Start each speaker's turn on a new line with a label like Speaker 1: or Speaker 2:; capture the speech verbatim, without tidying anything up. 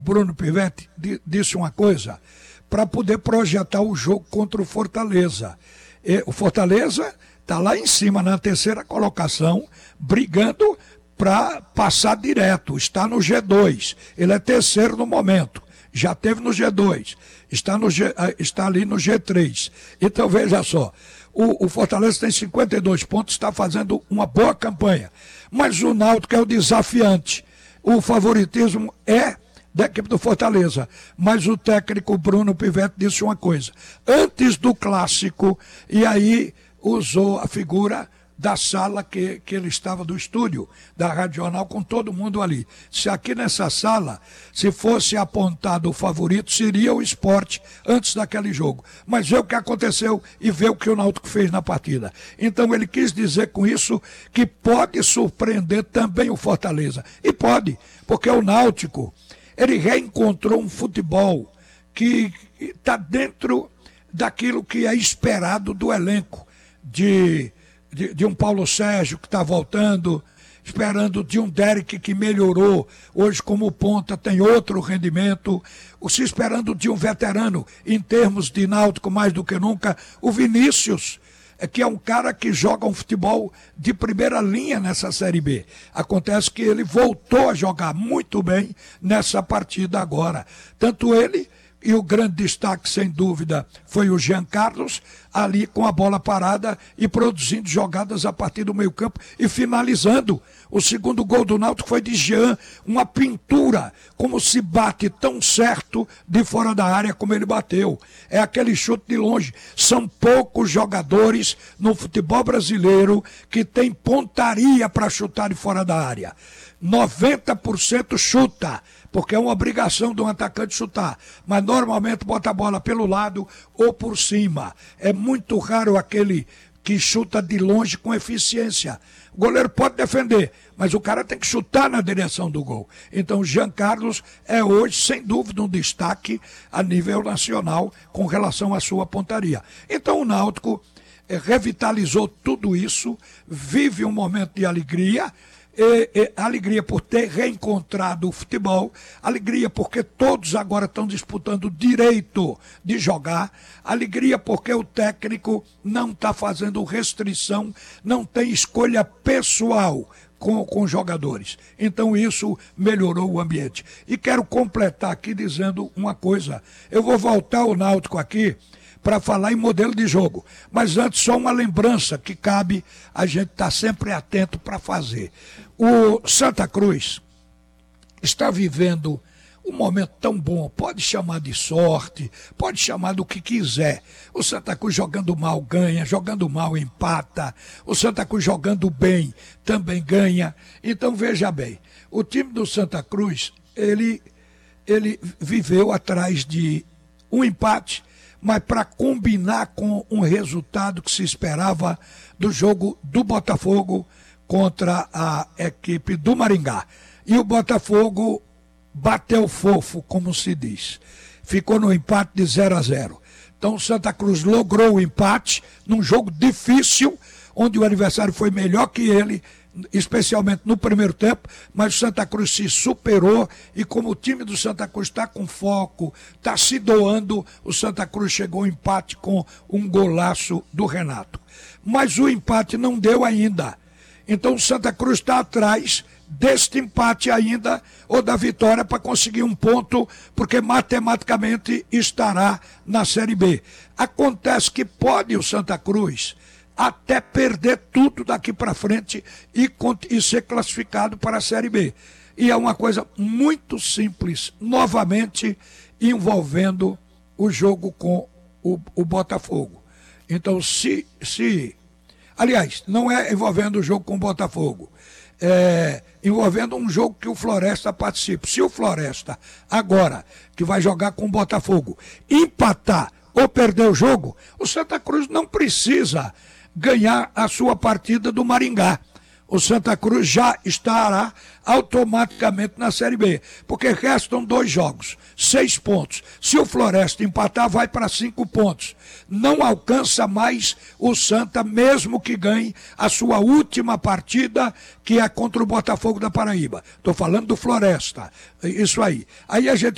Speaker 1: Bruno Pivetti disse uma coisa para poder projetar o jogo contra o Fortaleza. E o Fortaleza está lá em cima, na terceira colocação, brigando para passar direto. Está no G dois. Ele é terceiro no momento. Já teve no G dois. Está, no G, está ali no G três. Então, veja só. O, o Fortaleza tem cinquenta e dois pontos, está fazendo uma boa campanha. Mas o Náutico é o desafiante. O favoritismo é da equipe do Fortaleza, mas o técnico Bruno Pivetti disse uma coisa, antes do clássico, e aí usou a figura da sala que, que ele estava do estúdio, da Rádio Jornal, com todo mundo ali. Se aqui nessa sala, se fosse apontado o favorito, seria o Sport antes daquele jogo. Mas vê o que aconteceu e vê o que o Náutico fez na partida. Então ele quis dizer com isso que pode surpreender também o Fortaleza. E pode, porque o Náutico, ele reencontrou um futebol que está dentro daquilo que é esperado do elenco, de, de, de um Paulo Sérgio que está voltando, esperando de um Derek que melhorou, hoje como ponta tem outro rendimento, se esperando de um veterano em termos de Náutico mais do que nunca, o Vinícius, que é um cara que joga um futebol de primeira linha nessa Série B. Acontece que ele voltou a jogar muito bem nessa partida agora. Tanto ele, e o grande destaque, sem dúvida, foi o Jean Carlos, ali com a bola parada e produzindo jogadas a partir do meio campo e finalizando. O segundo gol do Náutico foi de Jean, uma pintura, como se bate tão certo de fora da área como ele bateu. É aquele chute de longe. São poucos jogadores no futebol brasileiro que tem pontaria para chutar de fora da área. noventa por cento chuta, porque é uma obrigação de um atacante chutar, mas normalmente bota a bola pelo lado ou por cima. É muito raro aquele que chuta de longe com eficiência. O goleiro pode defender, mas o cara tem que chutar na direção do gol. Então o Jean Carlos é hoje, sem dúvida, um destaque a nível nacional com relação à sua pontaria. Então o Náutico eh, revitalizou tudo isso, vive um momento de alegria, E, e, alegria por ter reencontrado o futebol, alegria porque todos agora estão disputando o direito de jogar, alegria porque o técnico não está fazendo restrição, não tem escolha pessoal com, com jogadores. Então isso melhorou o ambiente. E quero completar aqui dizendo uma coisa, eu vou voltar ao Náutico aqui para falar em modelo de jogo. Mas antes, só uma lembrança que cabe a gente estar sempre atento para fazer. O Santa Cruz está vivendo um momento tão bom, pode chamar de sorte, pode chamar do que quiser. O Santa Cruz jogando mal ganha, jogando mal empata, o Santa Cruz jogando bem também ganha. Então veja bem, o time do Santa Cruz, ele, ele viveu atrás de um empate, mas para combinar com um resultado que se esperava do jogo do Botafogo contra a equipe do Maringá. E o Botafogo bateu fofo, como se diz. Ficou no empate de zero a zero. Então o Santa Cruz logrou o empate num jogo difícil, onde o adversário foi melhor que ele, especialmente no primeiro tempo, mas o Santa Cruz se superou e como o time do Santa Cruz está com foco, está se doando, o Santa Cruz chegou ao empate com um golaço do Renato. Mas o empate não deu ainda. Então o Santa Cruz está atrás deste empate ainda ou da vitória para conseguir um ponto, porque matematicamente estará na Série B. Acontece que pode o Santa Cruz até perder tudo daqui para frente e, e ser classificado para a Série B. E é uma coisa muito simples, novamente envolvendo o jogo com o, o Botafogo. Então, se, se... Aliás, não é envolvendo o jogo com o Botafogo, é envolvendo um jogo que o Floresta participa. Se o Floresta, agora, que vai jogar com o Botafogo, empatar ou perder o jogo, o Santa Cruz não precisa ganhar a sua partida do Maringá. O Santa Cruz já estará automaticamente na Série B, porque restam dois jogos, seis pontos. Se o Floresta empatar, vai para cinco pontos. Não alcança mais o Santa, mesmo que ganhe a sua última partida, que é contra o Botafogo da Paraíba. Estou falando do Floresta, isso aí. Aí a gente